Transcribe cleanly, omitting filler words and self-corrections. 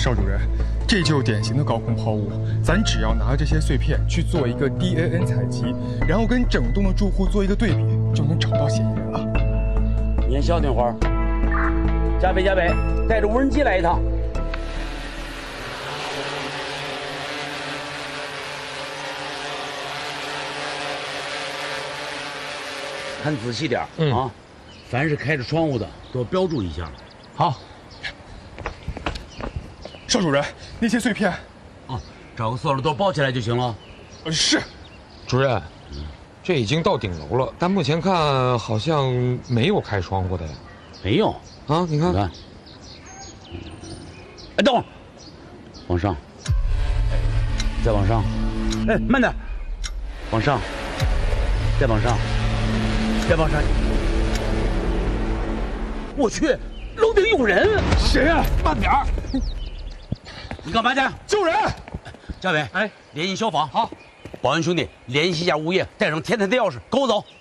邵主任，这就是典型的高空抛物。咱只要拿这些碎片去做一个 DAN 采集，然后跟整栋的住户做一个对比，就能找到嫌疑人了。 你先消停会儿。加北，带着无人机来一趟。看仔细点啊，凡是开着窗户的都标注一下。 好。邵主任，那些碎片， 找个塑料兜包起来就行了。 是。 主任，这已经到顶楼了，但目前看好像没有开窗户的呀。 没有啊，你看。 哎，等会儿，往上，再往上。哎，慢点，往上，再往上，再往上。我去，楼顶有人！ 谁呀？ 慢点儿。你干嘛去？ 救人！ 嘉伟，联系消防。 好。 保安兄弟，联系一下物业，带上天台的钥匙，跟我走。